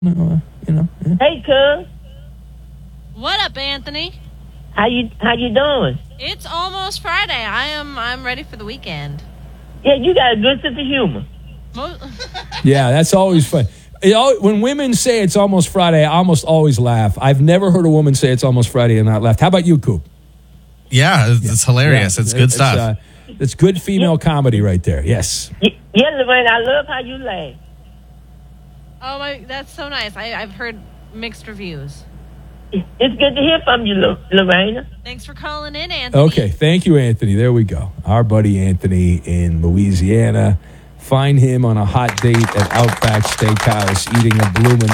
Yeah. Hey, cuz. What up, Anthony? How you doing? It's almost Friday. I'm ready for the weekend. Yeah, you got a good sense of humor. Yeah, that's always fun. When women say it's almost Friday, I almost always laugh. I've never heard a woman say it's almost Friday and not laugh. How about you, Coop? Yeah, it's hilarious. It's good stuff. It's good female comedy right there. Yes. Yeah, Lorraine, I love how you laugh. Oh my, that's so nice. I've heard mixed reviews. It's good to hear from you, Lorraine. Thanks for calling in, Anthony. Okay, thank you, Anthony. There we go. Our buddy Anthony in Louisiana. Find him on a hot date at Outback Steakhouse eating a bloomin'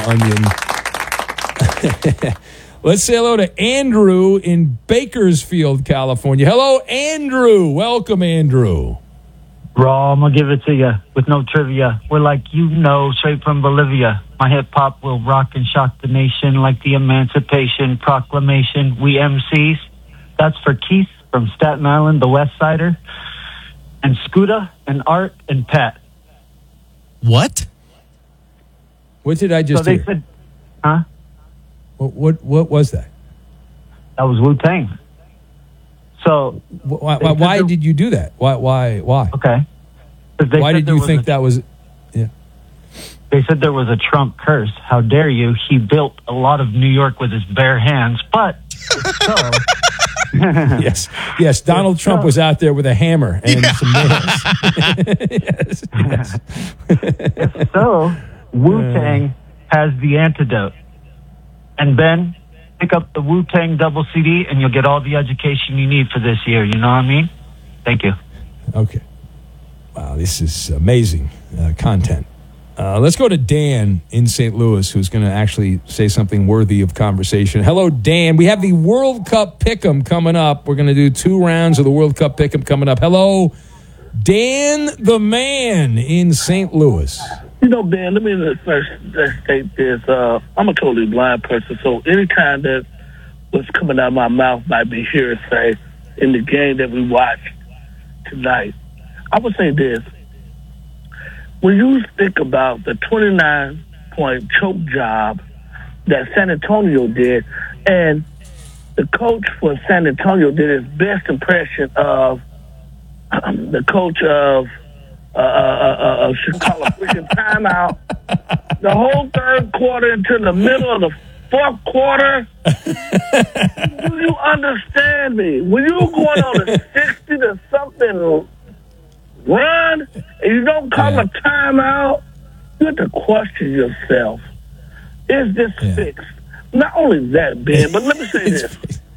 onion. Let's say hello to Andrew in Bakersfield, California. Hello, Andrew. Welcome, Andrew. Raw, I'm going to give it to you with no trivia. We're like, straight from Bolivia. My hip-hop will rock and shock the nation like the Emancipation Proclamation. We MCs. That's for Keith from Staten Island, the West Sider, and Scooter, and Art, and Pat. What? What did I just So they hear? said, huh? What was that? That was Wu-Tang. So Why did you do that? Why? Okay. Why did you think that was? Yeah. They said there was a Trump curse. How dare you? He built a lot of New York with his bare hands. But so, yes. Donald Trump was out there with a hammer and some nails. yes. If so, Wu-Tang has the antidote. And Ben, pick up the Wu-Tang double CD and you'll get all the education you need for this year. You know what I mean? Thank you. Okay. Wow, this is amazing content. Let's go to Dan in St. Louis, who's going to actually say something worthy of conversation. Hello, Dan. We have the World Cup Pick'em coming up. We're going to do 2 rounds of the World Cup Pick'em coming up. Hello, Dan the man in St. Louis. Ben, let me first state this. I'm a totally blind person, so anytime that what's coming out of my mouth might be hearsay in the game that we watched tonight. I would say this. When you think about the 29-point choke job that San Antonio did, and the coach for San Antonio did his best impression of the coach of Chicago, freaking timeout. The whole third quarter into the middle of the fourth quarter. Do you understand me? When you're going on a 60 to something run and you don't call a timeout, you have to question yourself. Is this fixed? Not only that, Ben, but let me say this.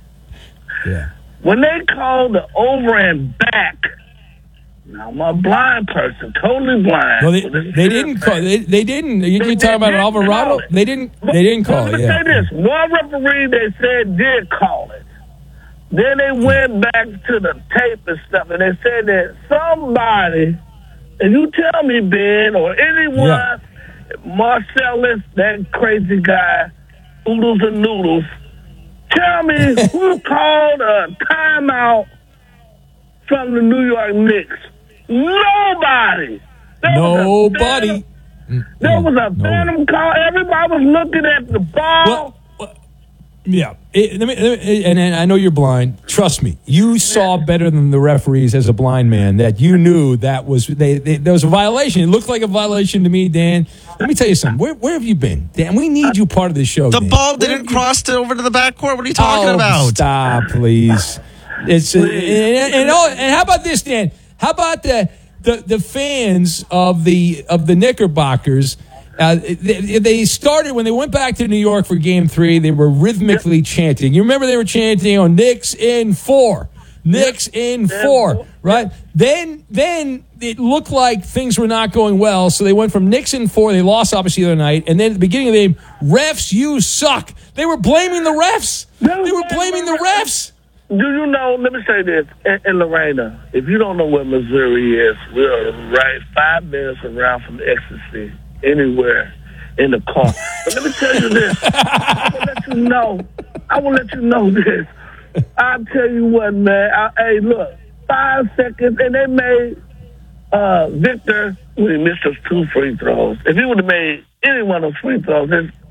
When they call the over and back, now I'm a blind person, totally blind. Well, they didn't call. They didn't. You're talking about Alvarado. They didn't call it. Let me say this: one referee they said did call it. Then they went back to the tape and stuff, and they said that somebody, and you tell me, Ben, or anyone, Marcellus, that crazy guy, Oodles and Noodles, tell me who called a timeout from the New York Knicks. Nobody. Nobody. There was a phantom call. Everybody was looking at the ball. Yeah. And I know you're blind. Trust me. You saw better than the referees as a blind man that you knew that was there was a violation. It looked like a violation to me, Dan. Let me tell you something. Where have you been? Dan, we need you part of the show. The Dan. ball didn't cross over to the backcourt. What are you talking about? Stop, please. It's and how about this, Dan? How about the fans of the Knickerbockers? They started when they went back to New York for Game 3. They were rhythmically chanting. You remember they were chanting on Knicks in 4, Knicks in 4, right? Then it looked like things were not going well, so they went from Knicks in 4. They lost obviously the other night, and then at the beginning of the game, refs, you suck. They were blaming the refs. They were blaming the refs. Do you know, let me say this, in Lorena, if you don't know where Missouri is, we're right 5 minutes around from the ecstasy, anywhere in the car. But let me tell you this, I will let you know this. I'll tell you what, man, hey, look, 5 seconds, and they made Victor, when he missed those 2 free throws, if he would have made any one of those free throws.